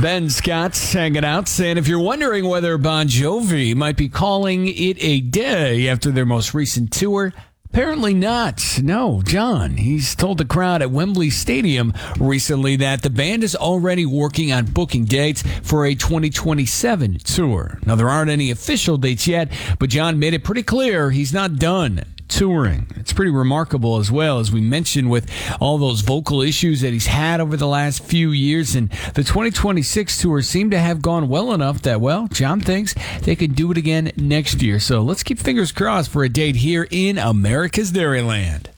Ben Scott's hanging out, saying if you're wondering whether Bon Jovi might be calling it a day after their most recent tour, apparently not. No, John, he's told the crowd at Wembley Stadium recently that the band is already working on booking dates for a 2027 tour. Now, there aren't any official dates yet, but John made it pretty clear he's not done touring. It's pretty remarkable as well, as we mentioned, with all those vocal issues that he's had over the last few years. And the 2026 tour seemed to have gone well enough that, well, John thinks they could do it again next year. So let's keep fingers crossed for a date here in America's Dairyland.